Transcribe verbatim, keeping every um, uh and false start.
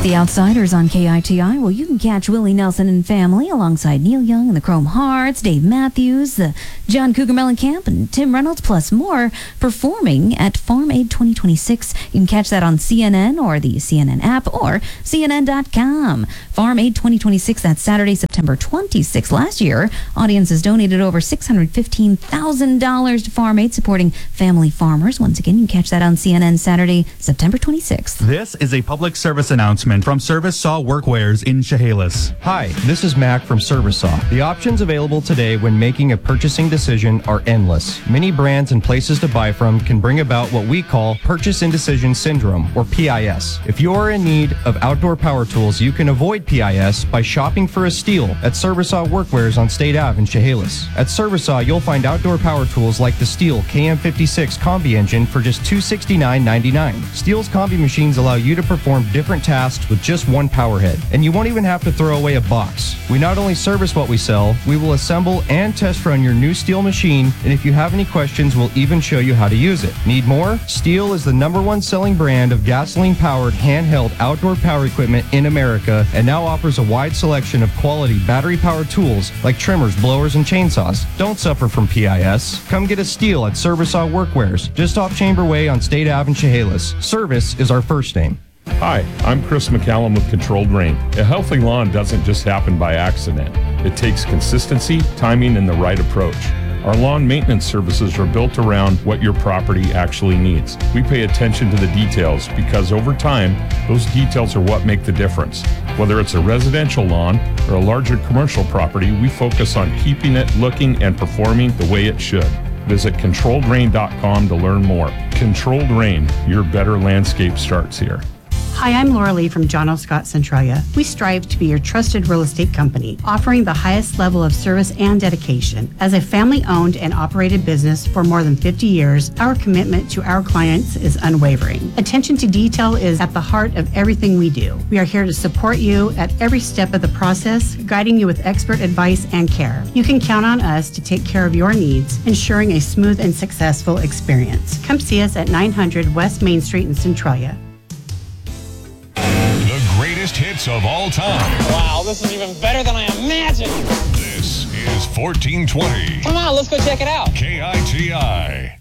The Outsiders on K I T I. Well, you can catch Willie Nelson and family alongside Neil Young and the Chrome Hearts, Dave Matthews, the John Cougar Mellencamp, and Tim Reynolds, plus more, performing at Farm Aid twenty twenty-six. You can catch that on C N N or the C N N app or C N N dot com. Farm Aid twenty twenty-six, that's Saturday, September twenty-sixth. Last year, audiences donated over six hundred fifteen thousand dollars to Farm Aid, supporting family farmers. Once again, you can catch that on C N N Saturday, September twenty-sixth. This is a public service announcement from Service Saw Workwears in Chehalis. Hi, this is Mac from Service Saw. The options available today when making a purchasing decision are endless. Many brands and places to buy from can bring about what we call purchase indecision syndrome, or P I S. If you are in need of outdoor power tools, you can avoid P I S by shopping for a Stihl at Service Saw Workwears on State Avenue in Chehalis. At Service Saw, you'll find outdoor power tools like the Stihl K M fifty-six Combi engine for just two hundred sixty-nine dollars and ninety-nine cents. Stihl's Combi machines allow you to perform different tasks with just one power head, and you won't even have to throw away a box. We not only service what we sell, we will assemble and test run your new Stihl machine, and if you have any questions, we'll even show you how to use it. Need more? Stihl is the number one selling brand of gasoline-powered handheld outdoor power equipment in America, and now offers a wide selection of quality battery-powered tools like trimmers, blowers, and chainsaws. Don't suffer from P I S. Come get a Stihl at Service Saw Workwears, just off Chamber Way on State Avenue in Chehalis. Service is our first name. Hi, I'm Chris McCallum with Controlled Rain. A healthy lawn doesn't just happen by accident. It takes consistency, timing, and the right approach. Our lawn maintenance services are built around what your property actually needs. We pay attention to the details because over time, those details are what make the difference. Whether it's a residential lawn or a larger commercial property, we focus on keeping it looking and performing the way it should. Visit controlled rain dot com to learn more. Controlled Rain, your better landscape starts here. Hi, I'm Laura Lee from John O. Scott Centralia. We strive to be your trusted real estate company, offering the highest level of service and dedication. As a family-owned and operated business for more than fifty years, our commitment to our clients is unwavering. Attention to detail is at the heart of everything we do. We are here to support you at every step of the process, guiding you with expert advice and care. You can count on us to take care of your needs, ensuring a smooth and successful experience. Come see us at nine hundred West Main Street in Centralia. Greatest hits of all time. Wow, this is even better than I imagined. This is fourteen twenty. Come on, let's go check it out. K I T I.